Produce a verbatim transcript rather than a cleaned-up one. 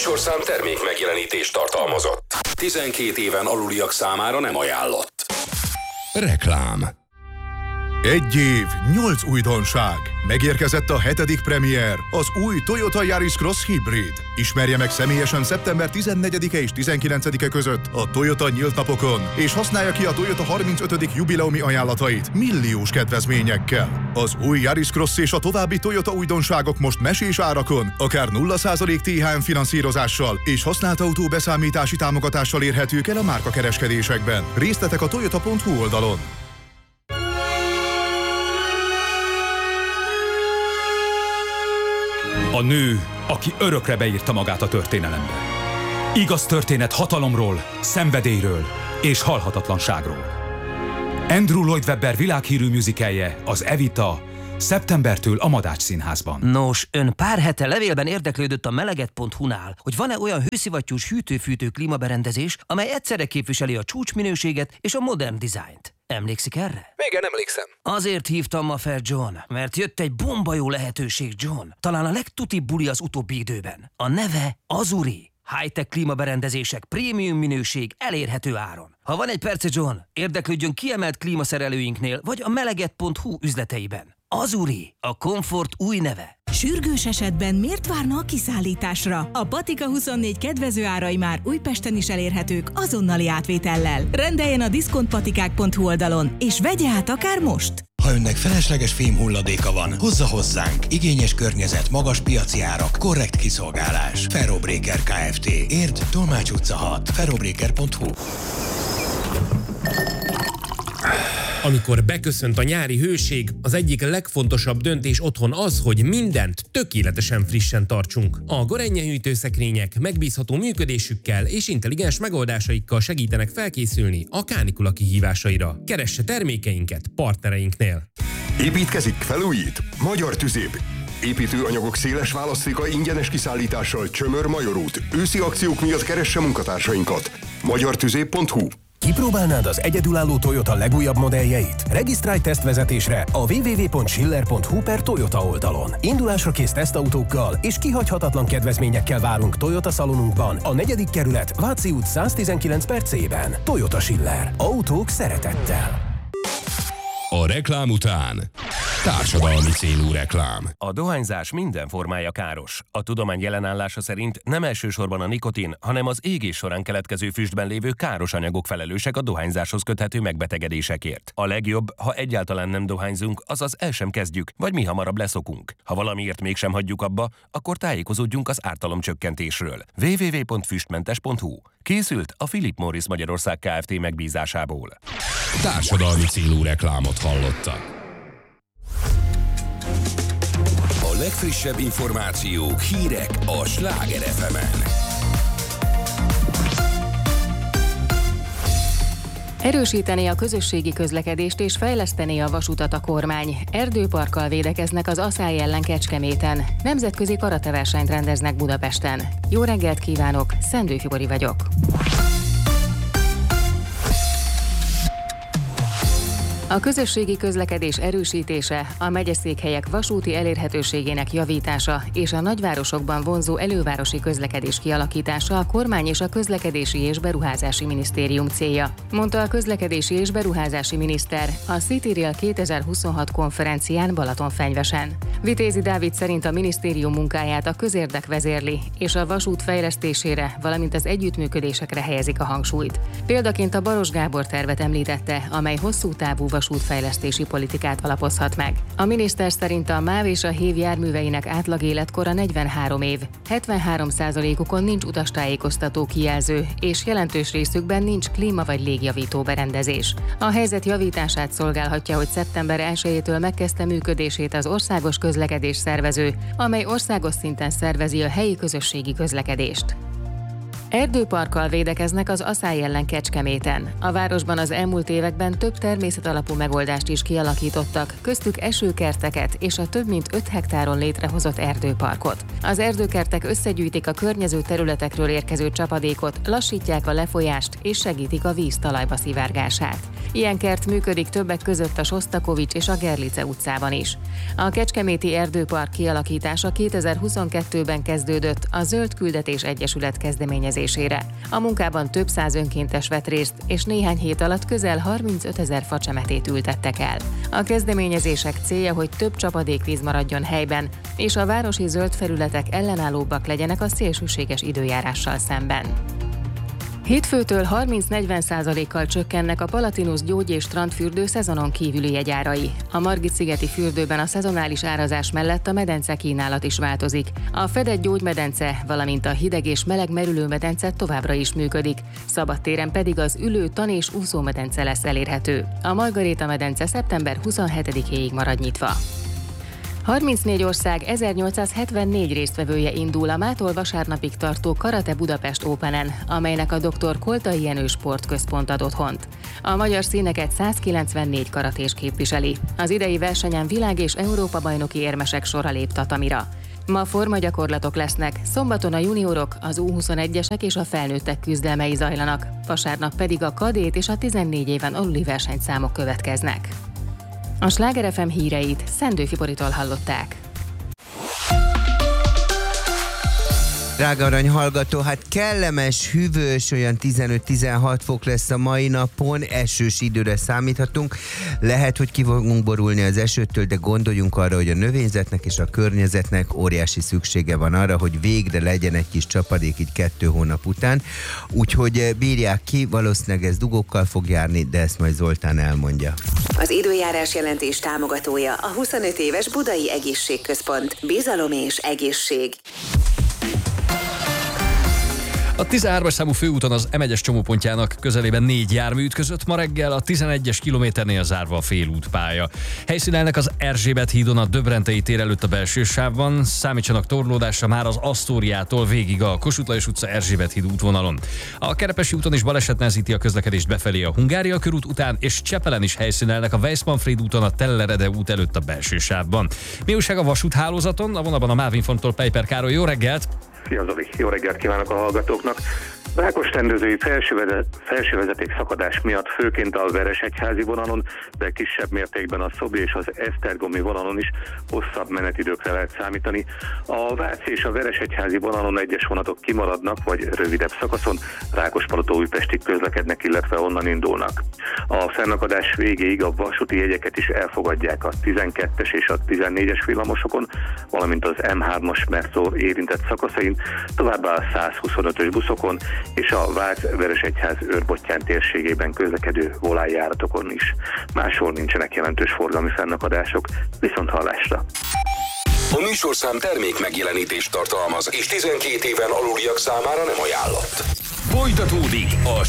műsorszám termék megjelenítést tartalmazott. tizenkét éven aluliak számára nem ajánlott. Reklám. Egy év, nyolc újdonság. Megérkezett a hetedik premier, az új Toyota Yaris Cross Hybrid. Ismerje meg személyesen szeptember tizennegyedike és tizenkilencedike között a Toyota nyílt napokon, és használja ki a Toyota harmincötödik jubileumi ajánlatait milliós kedvezményekkel. Az új Yaris Cross és a további Toyota újdonságok most mesés árakon, akár nulla százalék té há em finanszírozással és használt autó beszámítási támogatással érhetők el a márkakereskedésekben. Részletek a toyota pont hu oldalon. A nő, aki örökre beírta magát a történelembe. Igaz történet hatalomról, szenvedélyről és halhatatlanságról. Andrew Lloyd Webber világhírű musicalje, az Evita, szeptembertől a Madács Színházban. Nos, ön pár hete levélben érdeklődött a meleget pont hu-nál, hogy van-e olyan hőszivattyús hűtő-fűtő klímaberendezés, amely egyszerre képviseli a csúcsminőséget és a modern dizájnt. Emlékszik erre? Igen, emlékszem. Azért hívtam ma fel, John, mert jött egy bomba jó lehetőség, John. Talán a legtutibb buli az utóbbi időben. A neve Azuri. High-tech klímaberendezések, prémium minőség, elérhető áron. Ha van egy perce, John, érdeklődjön kiemelt klímaszerelőinknél, vagy a meleget pont hu üzleteiben. Azuri, a komfort új neve. Sürgős esetben miért várna a kiszállításra? A Patika huszonnégy kedvező árai már Újpesten is elérhetők azonnali átvétellel. Rendeljen a diszkontpatikák pont hu oldalon, és vegye át akár most! Ha önnek felesleges fém hulladéka van, hozza hozzánk. Igényes környezet, magas piaci árak, korrekt kiszolgálás. Ferrobreaker Kft. Érd, Tolmács utca hat. ferrobreaker pont hu. Amikor beköszönt a nyári hőség, az egyik legfontosabb döntés otthon az, hogy mindent tökéletesen frissen tartsunk. A Gorenje hűtőszekrények megbízható működésükkel és intelligens megoldásaikkal segítenek felkészülni a kánikula kihívásaira. Keresse termékeinket partnereinknél. Építkezik, felújít? Magyar Tüzép. Építőanyagok széles választéka ingyenes kiszállítással Csömör Major út. Őszi akciók miatt keresse munkatársainkat. magyar tüzép pont hu. Kipróbálnád az egyedülálló Toyota legújabb modelljeit? Regisztrálj tesztvezetésre a double-u double-u double-u pont schiller pont hu per Toyota oldalon. Indulásra kész tesztautókkal és kihagyhatatlan kedvezményekkel várunk Toyota szalonunkban, a negyedik kerület Váci út száztizenkilenc per C-ben. Toyota Schiller. Autók szeretettel. A reklám után társadalmi célú reklám. A dohányzás minden formája káros. A tudomány jelenállása szerint nem elsősorban a nikotin, hanem az égés során keletkező füstben lévő káros anyagok felelősek a dohányzáshoz köthető megbetegedésekért. A legjobb, ha egyáltalán nem dohányzunk, azaz el sem kezdjük, vagy mi hamarabb leszokunk. Ha valamiért mégsem hagyjuk abba, akkor tájékozódjunk az ártalomcsökkentésről. double-u double-u double-u pont füstmentes pont hu. Készült a Philip Morris Magyarország Kft. Megbízásából. Társadalmi célú reklámot hallottak. A legfrissebb információk, hírek a Sláger ef emen. Erősítené a közösségi közlekedést és fejlesztené a vasutat a kormány. Erdőparkkal védekeznek az aszály ellen Kecskeméten. Nemzetközi karateversenyt rendeznek Budapesten. Jó reggelt kívánok, Szendő Fibori vagyok. A közösségi közlekedés erősítése, a megyeszékhelyek vasúti elérhetőségének javítása és a nagyvárosokban vonzó elővárosi közlekedés kialakítása a kormány és a Közlekedési és Beruházási Minisztérium célja, mondta a közlekedési és beruházási miniszter a CityRail kétezer-huszonhat konferencián Balatonfenyvesen. Vitézi Dávid szerint a minisztérium munkáját a közérdek vezérli, és a vasút fejlesztésére, valamint az együttműködésekre helyezik a hangsúlyt. Példaként a Baros Gábor tervet említette, amely hosszú távú vasútfejlesztési politikát alapozhat meg. A miniszter szerint a MÁV és a HÉV járműveinek átlag életkora negyvenhárom év, hetvenhárom százalékukon nincs utastájékoztató kijelző, és jelentős részükben nincs klíma vagy légjavító berendezés. A helyzet javítását szolgálhatja, hogy szeptember elsejétől megkezdte működését az országos közlekedés szervező, amely országos szinten szervezi a helyi közösségi közlekedést. Erdőparkkal védekeznek az aszály ellen Kecskeméten. A városban az elmúlt években több természetalapú megoldást is kialakítottak, köztük esőkerteket és a több mint öt hektáron létrehozott erdőparkot. Az erdőkertek összegyűjtik a környező területekről érkező csapadékot, lassítják a lefolyást és segítik a víz talajba szivárgását. Ilyen kert működik többek között a Sosztakovics és a Gerlice utcában is. A Kecskeméti Erdőpark kialakítása kétezer-huszonkettőben kezdődött a Zöld Küldetés Egyesület kezdeményezésére. A munkában több száz önkéntes vett részt, és néhány hét alatt közel harmincötezer facsemetét ültettek el. A kezdeményezések célja, hogy több csapadékvíz maradjon helyben, és a városi zöld felületek ellenállóbbak legyenek a szélsőséges időjárással szemben. Hétfőtől harminc-negyven százalékkal csökkennek a Palatinus gyógy- és strandfürdő szezonon kívüli jegyárai. A Margit-szigeti fürdőben a szezonális árazás mellett a medence kínálat is változik. A fedett gyógymedence, valamint a hideg és meleg merülőmedence továbbra is működik. Szabadtéren pedig az ülő, tan- és úszómedence lesz elérhető. A Margaréta medence szeptember huszonhetedikéig marad nyitva. harmincnégy ország ezernyolcszázhetvennégy résztvevője indul a mától vasárnapig tartó Karate Budapest Openen, amelynek a doktor Koltai Jenő Sportközpont ad otthont. A magyar színeket százkilencvennégy karatés képviseli. Az idei versenyen világ- és Európa-bajnoki érmesek sora lép tatamira. Ma formagyakorlatok lesznek, szombaton a juniorok, az U huszonegyesek és a felnőttek küzdelmei zajlanak, vasárnap pedig a kadét és a tizennégy éven aluli versenyszámok következnek. A Sláger ef em híreit Szendőfi Boritól hallották. Drága arany hallgató, hát kellemes, hűvös, olyan tizenöt-tizenhat fok lesz a mai napon, esős időre számíthatunk. Lehet, hogy ki fogunk borulni az esőtől, de gondoljunk arra, hogy a növényzetnek és a környezetnek óriási szüksége van arra, hogy végre legyen egy kis csapadék így kettő hónap után. Úgyhogy bírják ki, valószínűleg ez dugókkal fog járni, de ezt majd Zoltán elmondja. Az időjárás jelentés támogatója a huszonöt éves Budai Egészségközpont. Bizalom és egészség. A tizenhármas számú főúton az em egyes csomópontjának közelében négy jármű ütközött ma reggel, a tizenegyes kilométernél zárva a félútpálya. Helyszínelnek az Erzsébet hídon a Döbrentei tér előtt a belső sávban, számítsanak torlódásra már az Asztóriától végig a Kossuth Lajos utca Erzsébet híd útvonalon. A Kerepesi úton is baleset nehezíti a közlekedést befelé a Hungária körút után, és Csepelen is helyszínelnek a Weiss-Manfréd úton a Tellerede út előtt a belső sávban. Mi újság a vasúthálózaton? A vonalban a Mávinfontól Peiper Károly, jó reggelt! Szia Zoli, jó reggelt kívánok a hallgatóknak! Rákos-tendőzői felsővezeték szakadás miatt főként a Veresegyházi vonalon, de kisebb mértékben a Szobri és az Esztergomi vonalon is hosszabb menetidőkre lehet számítani. A Váci és a Veresegyházi vonalon egyes vonatok kimaradnak, vagy rövidebb szakaszon Rákospalota-Újpestig közlekednek, illetve onnan indulnak. A fennakadás végéig a vasúti jegyeket is elfogadják a tizenkettes és a tizennégyes villamosokon, valamint az em hármas metró érintett szakaszain, továbbá a százhuszonötös buszokon és a Vác-Veresegyház-Őrbottyán térségében közlekedő volánjáratokon is. Máshol nincsenek jelentős forgalmi fennakadások, viszont hallásra. A műsorszám termék megjelenítést tartalmaz, és tizenkét éven aluliak számára nem ajánlott. Folytatódik a